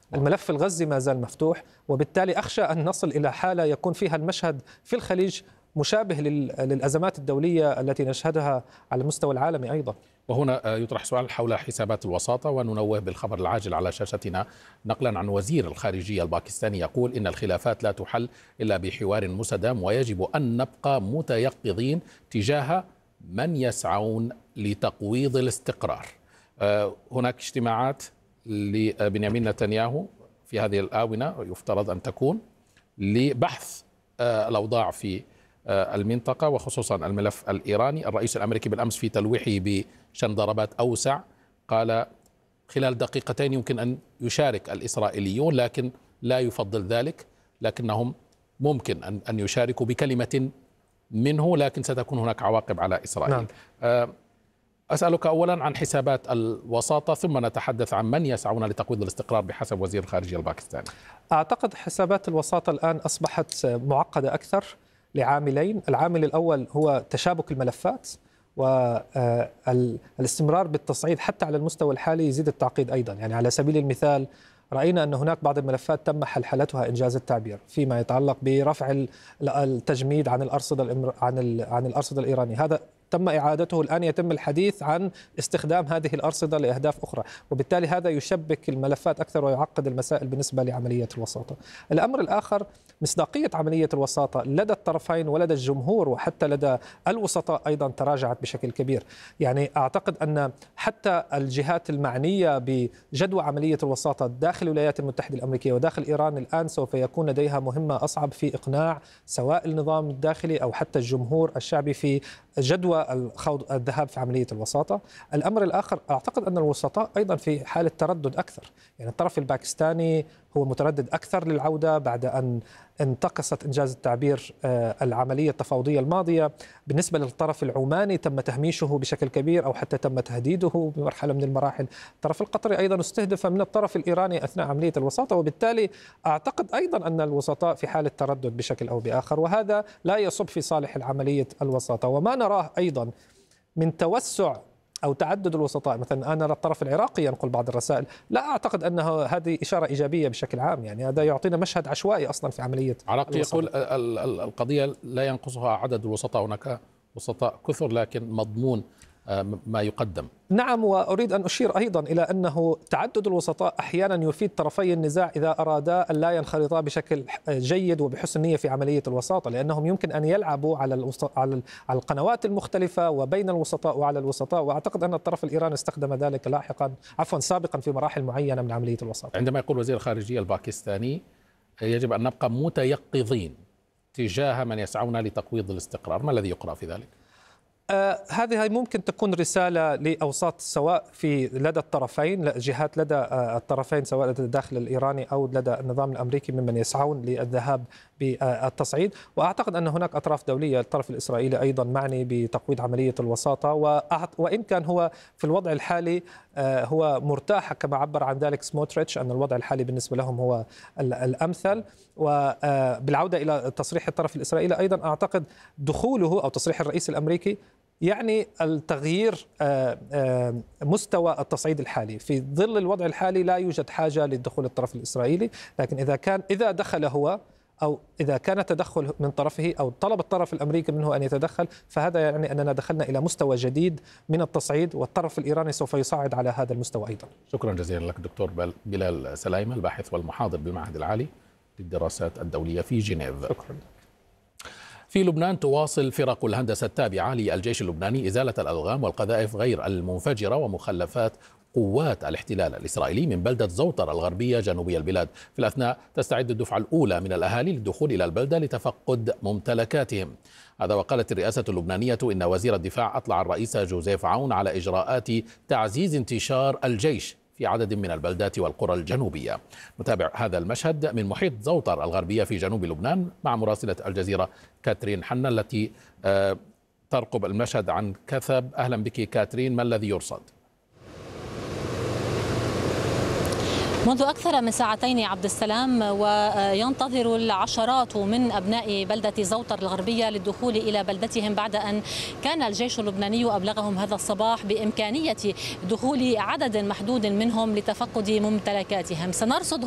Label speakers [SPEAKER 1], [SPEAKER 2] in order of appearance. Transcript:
[SPEAKER 1] الملف الغزي ما زال مفتوح، وبالتالي أخشى أن نصل إلى حالة يكون فيها المشهد في الخليج مشابه للأزمات الدولية التي نشهدها على المستوى العالمي أيضا.
[SPEAKER 2] وهنا يطرح سؤال حول حسابات الوساطة، وننوه بالخبر العاجل على شاشتنا نقلا عن وزير الخارجية الباكستاني يقول إن الخلافات لا تحل إلا بحوار مستدام، ويجب أن نبقى متيقظين تجاه من يسعون لتقويض الاستقرار. هناك اجتماعات لبنيامين نتنياهو في هذه الآونة يفترض أن تكون لبحث الأوضاع في المنطقة وخصوصا الملف الإيراني. الرئيس الأمريكي بالأمس في تلويحه بشن ضربات أوسع قال خلال دقيقتين يمكن أن يشارك الإسرائيليون، لكن لا يفضل ذلك، لكنهم ممكن أن يشاركوا بكلمة منه، لكن ستكون هناك عواقب على إسرائيل. نعم. أسألك أولا عن حسابات الوساطة، ثم نتحدث عن من يسعون لتقويض الاستقرار بحسب وزير الخارجية الباكستاني.
[SPEAKER 1] أعتقد حسابات الوساطة الآن أصبحت معقدة أكثر لعاملين. العامل الأول هو تشابك الملفات، والاستمرار بالتصعيد حتى على المستوى الحالي يزيد التعقيد أيضا. يعني على سبيل المثال رأينا أن هناك بعض الملفات تم حلحلتها إنجاز التعبير فيما يتعلق برفع التجميد عن الأرصدة الإيراني، هذا تم إعادته. الآن يتم الحديث عن استخدام هذه الأرصدة لأهداف أخرى، وبالتالي هذا يشبك الملفات أكثر ويعقد المسائل بالنسبة لعملية الوساطة. الأمر الآخر مصداقية عملية الوساطة لدى الطرفين ولدى الجمهور وحتى لدى الوسطاء أيضا تراجعت بشكل كبير. يعني أعتقد أن حتى الجهات المعنية بجدوى عملية الوساطة داخل الولايات المتحدة الأمريكية وداخل إيران الآن سوف يكون لديها مهمة أصعب في إقناع سواء النظام الداخلي أو حتى الجمهور الشعبي في جدوى الذهاب في عملية الوساطة. الأمر الآخر أعتقد أن الوسطاء أيضا في حالة تردد أكثر. يعني الطرف الباكستاني هو متردد أكثر للعودة بعد أن انتقصت إنجاز التعبير العملية التفاوضية الماضية. بالنسبة للطرف العماني تم تهميشه بشكل كبير أو حتى تم تهديده بمرحلة من المراحل. الطرف القطري أيضا استهدف من الطرف الإيراني أثناء عملية الوساطة، وبالتالي أعتقد أيضا أن الوسطاء في حالة تردد بشكل أو بآخر، وهذا لا يصب في صالح العملية الوساطة. وما نراه أيضا من توسع أو تعدد الوسطاء، مثلا أنا أرى الطرف العراقي ينقل بعض الرسائل، لا أعتقد أن هذه إشارة إيجابية بشكل عام. يعني هذا يعطينا مشهد عشوائي أصلا في عملية
[SPEAKER 2] عراقي يقول القضية لا ينقصها عدد الوسطاء، هناك وسطاء كثر لكن مضمون ما يقدم.
[SPEAKER 1] نعم، وأريد أن أشير أيضا إلى أنه تعدد الوسطاء أحيانا يفيد طرفي النزاع إذا أرادا أن لا ينخرطا بشكل جيد وبحسن نية في عملية الوساطة، لأنهم يمكن أن يلعبوا على القنوات المختلفة وبين الوسطاء وعلى الوسطاء، وأعتقد أن الطرف الإيراني استخدم ذلك سابقا في مراحل معينة من عملية الوساطة.
[SPEAKER 2] عندما يقول وزير الخارجية الباكستاني يجب أن نبقى متيقظين تجاه من يسعون لتقويض الاستقرار، ما الذي يقرأ في ذلك؟
[SPEAKER 1] هذه ممكن تكون رسالة لأوساط سواء لدى الطرفين، جهات لدى الطرفين سواء لدى الداخل الإيراني أو لدى النظام الأمريكي ممن يسعون للذهاب بالتصعيد. وأعتقد أن هناك أطراف دولية، الطرف الإسرائيلي أيضا معني بتقويض عملية الوساطة، وإن كان هو في الوضع الحالي هو مرتاح كما عبر عن ذلك سموتريتش أن الوضع الحالي بالنسبة لهم هو الأمثل. وبالعودة إلى تصريح الطرف الإسرائيلي أيضا أعتقد دخوله أو تصريح الرئيس الأمريكي يعني التغيير مستوى التصعيد الحالي. في ظل الوضع الحالي لا يوجد حاجة للدخول الطرف الإسرائيلي، لكن إذا دخل هو أو إذا كان تدخل من طرفه أو طلب الطرف الأمريكي منه أن يتدخل، فهذا يعني أننا دخلنا إلى مستوى جديد من التصعيد، والطرف الإيراني سوف يصعد على هذا المستوى أيضا.
[SPEAKER 2] شكرا جزيلا لك دكتور بلال سلايمة، الباحث والمحاضر بالمعهد العالي للدراسات الدولية في جنيف.
[SPEAKER 1] شكرا.
[SPEAKER 2] في لبنان تواصل فرق الهندسة التابعة للجيش اللبناني إزالة الألغام والقذائف غير المنفجرة ومخلفات قوات الاحتلال الإسرائيلي من بلدة زوطر الغربية جنوبي البلاد. في الأثناء تستعد الدفعة الأولى من الأهالي للدخول إلى البلدة لتفقد ممتلكاتهم. هذا وقالت الرئاسة اللبنانية إن وزير الدفاع أطلع الرئيس جوزيف عون على إجراءات تعزيز انتشار الجيش في عدد من البلدات والقرى الجنوبية. نتابع هذا المشهد من محيط زوطر الغربية في جنوب لبنان مع مراسلة الجزيرة كاترين حنا التي ترقب المشهد عن كثب. أهلا بك كاترين، ما الذي يرصد؟
[SPEAKER 3] منذ أكثر من ساعتين عبد السلام وينتظر العشرات من أبناء بلدة زوطر الغربية للدخول إلى بلدتهم بعد أن كان الجيش اللبناني أبلغهم هذا الصباح بإمكانية دخول عدد محدود منهم لتفقد ممتلكاتهم. سنرصد